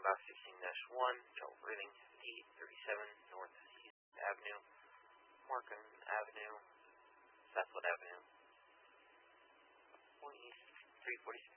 Box 16-1, Joel Breathing, D37 North East Avenue, Morgan Avenue, Southwood Avenue, Point East, 346.